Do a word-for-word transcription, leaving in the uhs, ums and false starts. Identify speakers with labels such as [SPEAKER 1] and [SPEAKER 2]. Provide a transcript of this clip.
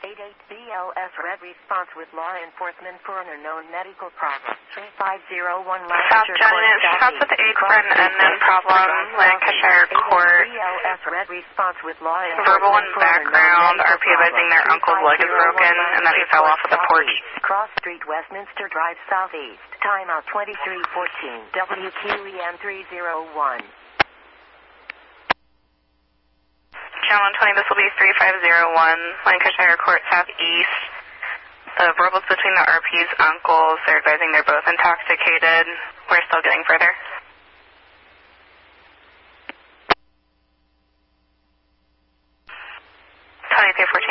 [SPEAKER 1] eight eight B L S red response with law enforcement for an unknown medical problem. three five zero one
[SPEAKER 2] South John, it stops with eight for an unknown problem, Lancashire Court.
[SPEAKER 1] B L S red response with law
[SPEAKER 2] Verbal in background, R P advising their uncle's leg is broken and that he fell off of the porch.
[SPEAKER 1] Cross Street, Westminster Drive, Southeast. Timeout twenty-three fourteen. W Q E M three zero one.
[SPEAKER 2] Channel one twenty, this will be three five zero one, Lancashire Court, Southeast. The verbals between the R P's uncles, they're advising they're both intoxicated. We're still getting further. twenty-three fourteen.